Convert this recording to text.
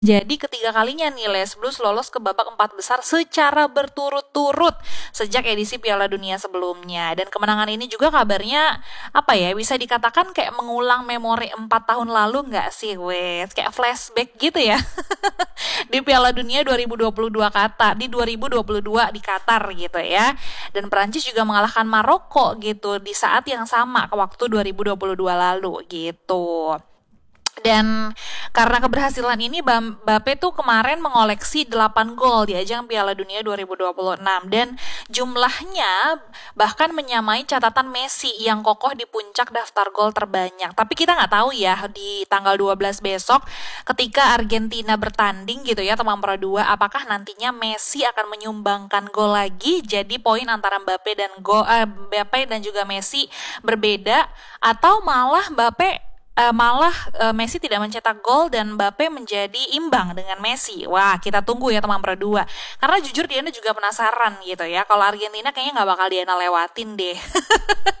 Jadi ketiga kalinya nih Les Blues lolos ke babak empat besar secara berturut-turut sejak edisi Piala Dunia sebelumnya. Dan kemenangan ini juga kabarnya apa ya, bisa dikatakan kayak mengulang memori 4 tahun lalu nggak sih wes? Kayak flashback gitu ya di Piala Dunia 2022 Qatar, di 2022 di Qatar gitu ya. Dan Prancis juga mengalahkan Maroko gitu di saat yang sama ke waktu 2022 lalu gitu. Dan karena keberhasilan ini Mbappe tuh kemarin mengoleksi 8 gol di ajang Piala Dunia 2026 dan jumlahnya bahkan menyamai catatan Messi yang kokoh di puncak daftar gol terbanyak. Tapi kita nggak tahu ya di tanggal 12 besok ketika Argentina bertanding gitu ya teman Pro 2 apakah nantinya Messi akan menyumbangkan gol lagi jadi poin antara Mbappe dan juga Messi berbeda atau malah Messi tidak mencetak gol dan Mbappe menjadi imbang dengan Messi. Wah, kita tunggu ya teman berdua. Karena jujur Diana juga penasaran gitu ya. Kalau Argentina kayaknya nggak bakal Diana lewatin deh.